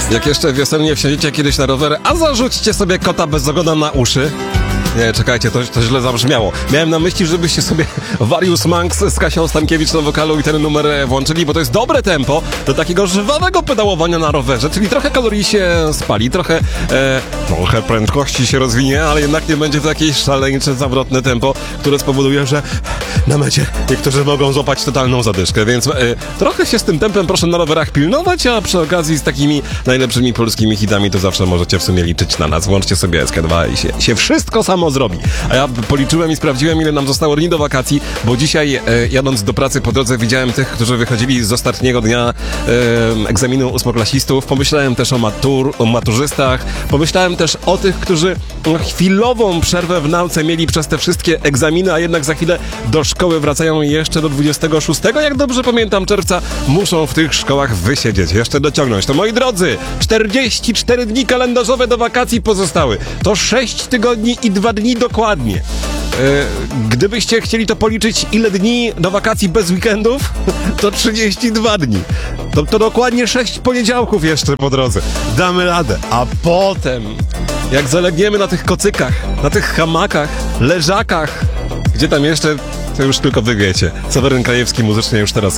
Jak jeszcze wiosennie wsiądziecie kiedyś na rower, a zarzućcie sobie kota bez ogona na uszy. Nie, czekajcie, to źle zabrzmiało. Miałem na myśli, żebyście sobie Various Monks z Kasią Stankiewicz na wokalu i ten numer włączyli, bo to jest dobre tempo do takiego żywawego pedałowania na rowerze, czyli trochę kalorii się spali, trochę prędkości się rozwinie, ale jednak nie będzie to jakieś szaleńcze, zawrotne tempo, które spowoduje, że na mecie niektórzy mogą złapać totalną zadyszkę, więc trochę się z tym tempem proszę na rowerach pilnować, a przy okazji z takimi najlepszymi polskimi hitami to zawsze możecie w sumie liczyć na nas. Włączcie sobie SK2 i się wszystko samo zrobi. A ja policzyłem i sprawdziłem, ile nam zostało dni do wakacji, bo dzisiaj jadąc do pracy po drodze widziałem tych, którzy wychodzili z ostatniego dnia egzaminu ósmoklasistów. Pomyślałem też o maturzystach. Pomyślałem też o tych, którzy chwilową przerwę w nauce mieli przez te wszystkie egzaminy, a jednak za chwilę do szkoły wracają jeszcze do 26, jak dobrze pamiętam, czerwca. Muszą w tych szkołach wysiedzieć, jeszcze dociągnąć. To moi drodzy, 44 dni kalendarzowe do wakacji pozostały. To 6 tygodni i 2 dni dokładnie. Gdybyście chcieli to policzyć, ile dni do wakacji bez weekendów, to 32 dni. To dokładnie 6 poniedziałków jeszcze po drodze. Damy radę. A potem, jak zalegniemy na tych kocykach, na tych hamakach, leżakach, gdzie tam jeszcze, to już tylko wy wiecie. Seweryn Krajewski muzycznie już teraz